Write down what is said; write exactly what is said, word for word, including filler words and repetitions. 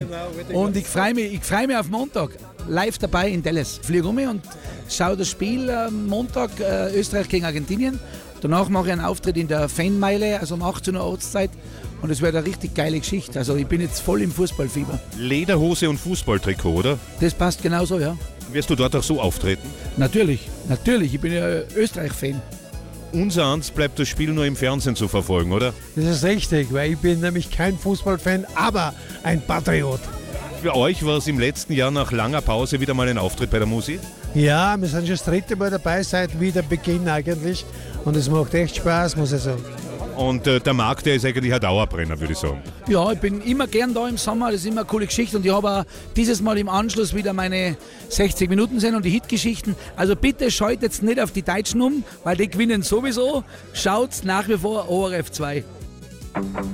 Und ich freue mich, ich freu mich auf Montag. Live dabei in Dallas. Fliege um und schaue das Spiel äh, Montag, äh, Österreich gegen Argentinien. Danach mache ich einen Auftritt in der Fanmeile, also um achtzehn Uhr Ortszeit. Und es wird eine richtig geile Geschichte. Also ich bin jetzt voll im Fußballfieber. Lederhose und Fußballtrikot, oder? Das passt genauso, ja. Wirst du dort auch so auftreten? Natürlich, natürlich. Ich bin ja Österreich-Fan. Unser Ans bleibt das Spiel nur im Fernsehen zu verfolgen, oder? Das ist richtig, weil ich bin nämlich kein Fußballfan, aber ein Patriot. Für euch war es im letzten Jahr nach langer Pause wieder mal ein Auftritt bei der Musi? Ja, wir sind schon das dritte Mal dabei, seit wieder Beginn eigentlich. Und es macht echt Spaß, muss ich sagen. Und äh, der Marc, der ist eigentlich ein Dauerbrenner, würde ich sagen. Ja, ich bin immer gern da im Sommer, das ist immer eine coole Geschichte. Und ich habe auch dieses Mal im Anschluss wieder meine sechzig Minuten sehen und die Hitgeschichten. Also bitte scheut jetzt nicht auf die Deutschen um, weil die gewinnen sowieso. Schaut nach wie vor O R F zwei.